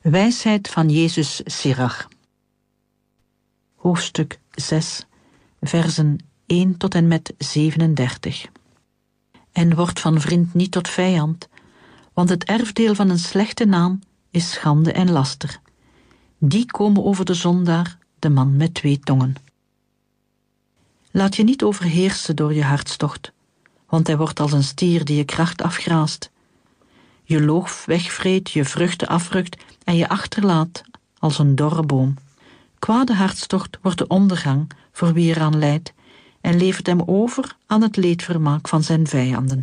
Wijsheid van Jezus Sirach. Hoofdstuk 6, versen 1 tot en met 37. En word van vriend niet tot vijand, want het erfdeel van een slechte naam is schande en laster. Die komen over de zondaar, de man met 2 tongen. Laat je niet overheersen door je hartstocht, want hij wordt als een stier die je kracht afgraast. Je loof wegvreet, je vruchten afrukt en je achterlaat als een dorre boom. Kwade hartstocht wordt de ondergang voor wie eraan lijdt en levert hem over aan het leedvermaak van zijn vijanden.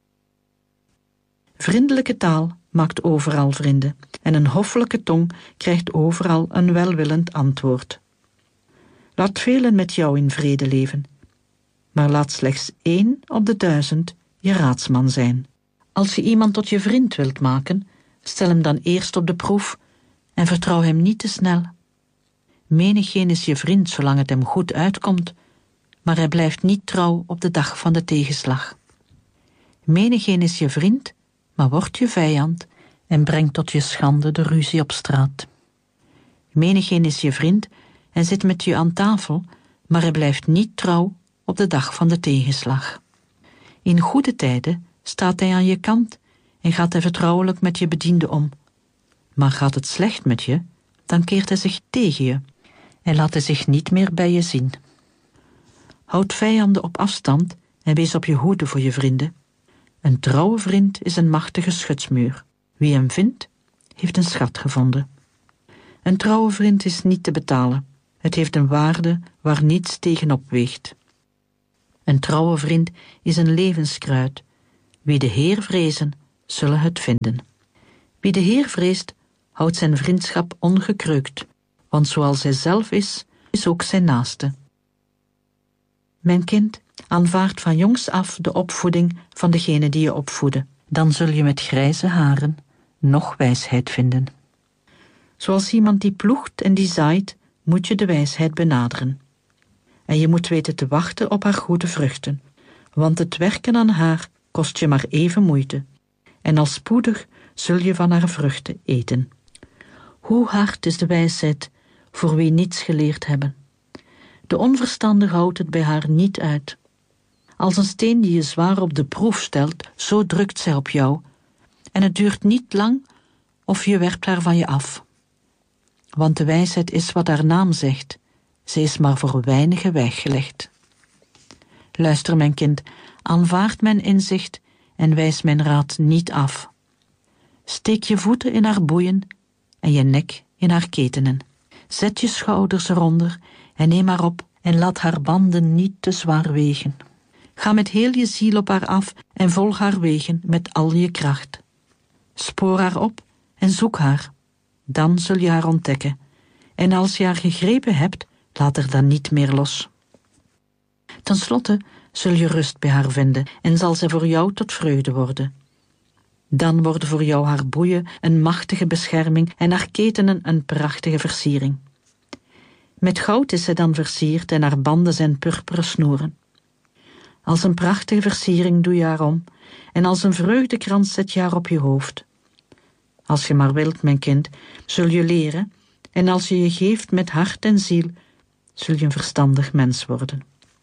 Vriendelijke taal maakt overal vrienden en een hoffelijke tong krijgt overal een welwillend antwoord. Laat velen met jou in vrede leven, maar laat slechts 1 op de 1000 je raadsman zijn. Als je iemand tot je vriend wilt maken, stel hem dan eerst op de proef en vertrouw hem niet te snel. Menigeen is je vriend zolang het hem goed uitkomt, maar hij blijft niet trouw op de dag van de tegenslag. Menigeen is je vriend, maar wordt je vijand en brengt tot je schande de ruzie op straat. Menigeen is je vriend en zit met je aan tafel, maar hij blijft niet trouw op de dag van de tegenslag. In goede tijden staat hij aan je kant en gaat hij vertrouwelijk met je bediende om. Maar gaat het slecht met je, dan keert hij zich tegen je en laat hij zich niet meer bij je zien. Houd vijanden op afstand en wees op je hoede voor je vrienden. Een trouwe vriend is een machtige schutsmuur. Wie hem vindt, heeft een schat gevonden. Een trouwe vriend is niet te betalen. Het heeft een waarde waar niets tegenop weegt. Een trouwe vriend is een levenskruid. Wie de Heer vrezen, zullen het vinden. Wie de Heer vreest, houdt zijn vriendschap ongekreukt, want zoals hij zelf is, is ook zijn naaste. Mijn kind, aanvaard van jongs af de opvoeding van degene die je opvoedde. Dan zul je met grijze haren nog wijsheid vinden. Zoals iemand die ploegt en die zaait, moet je de wijsheid benaderen. En je moet weten te wachten op haar goede vruchten, want het werken aan haar kost je maar even moeite. En al spoedig zul je van haar vruchten eten. Hoe hard is de wijsheid voor wie niets geleerd hebben. De onverstandige houdt het bij haar niet uit. Als een steen die je zwaar op de proef stelt, zo drukt zij op jou. En het duurt niet lang of je werpt haar van je af. Want de wijsheid is wat haar naam zegt. Ze is maar voor weinigen weggelegd. Luister, mijn kind, aanvaard mijn inzicht en wijs mijn raad niet af. Steek je voeten in haar boeien en je nek in haar ketenen. Zet je schouders eronder en neem haar op en laat haar banden niet te zwaar wegen. Ga met heel je ziel op haar af en volg haar wegen met al je kracht. Spoor haar op en zoek haar. Dan zul je haar ontdekken. En als je haar gegrepen hebt, laat haar dan niet meer los. Ten slotte zul je rust bij haar vinden en zal zij voor jou tot vreugde worden. Dan worden voor jou haar boeien een machtige bescherming en haar ketenen een prachtige versiering. Met goud is zij dan versierd en haar banden zijn purperen snoeren. Als een prachtige versiering doe je haar om en als een vreugdekrans zet je haar op je hoofd. Als je maar wilt, mijn kind, zul je leren en als je je geeft met hart en ziel, zul je een verstandig mens worden.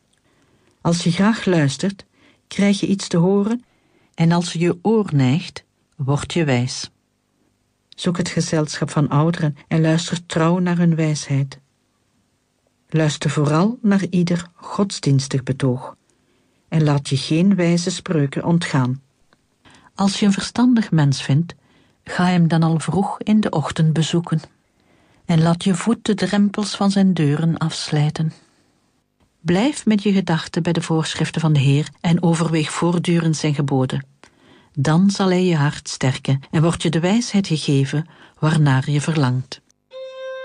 Als je graag luistert, krijg je iets te horen en als je je oor neigt, word je wijs. Zoek het gezelschap van ouderen en luister trouw naar hun wijsheid. Luister vooral naar ieder godsdienstig betoog en laat je geen wijze spreuken ontgaan. Als je een verstandig mens vindt, ga hem dan al vroeg in de ochtend bezoeken en laat je voet de drempels van zijn deuren afslijten. Blijf met je gedachten bij de voorschriften van de Heer en overweeg voortdurend zijn geboden. Dan zal hij je hart sterken en wordt je de wijsheid gegeven waarnaar je verlangt.